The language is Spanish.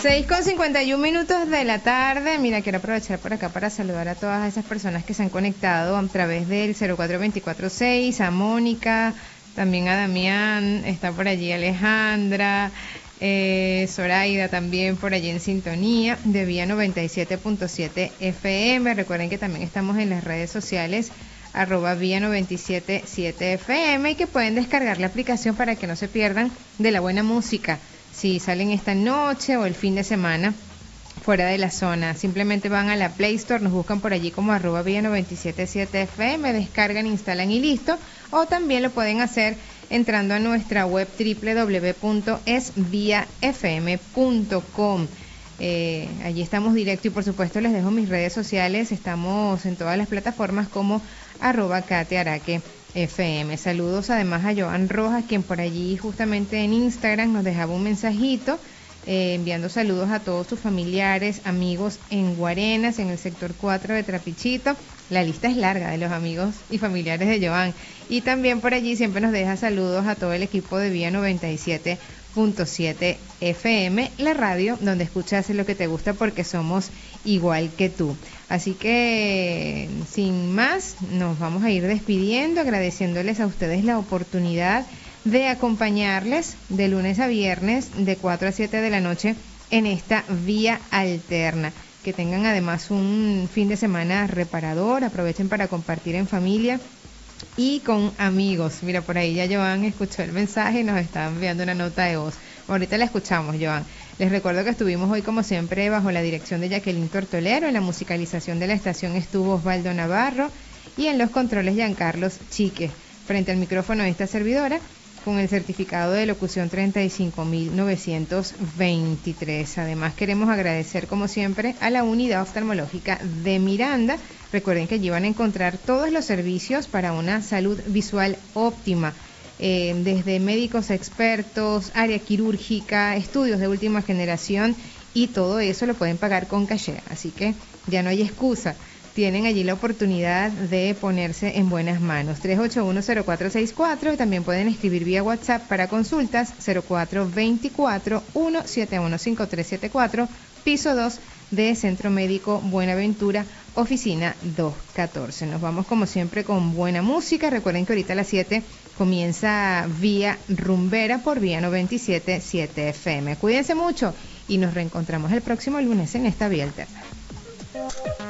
6:51 de la tarde. Mira, quiero aprovechar por acá para saludar a todas esas personas que se han conectado a través del 04246, a Mónica, también a Damián, está por allí Alejandra, Zoraida también por allí en sintonía de Vía 97.7 FM. Recuerden que también estamos en las redes sociales @Vía 97.7 FM y que pueden descargar la aplicación para que no se pierdan de la buena música. Si salen esta noche o el fin de semana fuera de la zona, simplemente van a la Play Store, nos buscan por allí como @Vía 97.7 FM, descargan, instalan y listo. O también lo pueden hacer entrando a nuestra web www.esviafm.com. Allí estamos directo y por supuesto les dejo mis redes sociales, estamos en todas las plataformas como @KateAraque FM. Saludos además a Joan Rojas, quien por allí justamente en Instagram nos dejaba un mensajito enviando saludos a todos sus familiares, amigos en Guarenas, en el sector 4 de Trapichito. La lista es larga de los amigos y familiares de Joan. Y también por allí siempre nos deja saludos a todo el equipo de Vía 97.7 FM, la radio donde escuchas lo que te gusta porque somos igual que tú. Así que sin más, nos vamos a ir despidiendo, agradeciéndoles a ustedes la oportunidad de acompañarles de lunes a viernes de 4 a 7 de la noche en esta vía alterna. Que tengan además un fin de semana reparador, aprovechen para compartir en familia y con amigos. Mira, por ahí ya Joan escuchó el mensaje y nos está enviando una nota de voz. Ahorita la escuchamos, Joan. Les recuerdo que estuvimos hoy, como siempre, bajo la dirección de Jacqueline Tortolero. En la musicalización de la estación estuvo Osvaldo Navarro y en los controles Giancarlos Chique. Frente al micrófono de esta servidora, con el certificado de locución 35.923. Además, queremos agradecer, como siempre, a la Unidad Oftalmológica de Miranda. Recuerden que allí van a encontrar todos los servicios para una salud visual óptima, desde médicos expertos, área quirúrgica, estudios de última generación, y todo eso lo pueden pagar con caché. Así que ya no hay excusa. Tienen allí la oportunidad de ponerse en buenas manos. 381-0464 y también pueden escribir vía WhatsApp para consultas 0424-171-5374, piso 2 de Centro Médico Buenaventura, oficina 214. Nos vamos como siempre con buena música. Recuerden que ahorita a las 7 comienza Vía Rumbera por Vía 97.7 FM. Cuídense mucho y nos reencontramos el próximo lunes en esta Vía Alterna.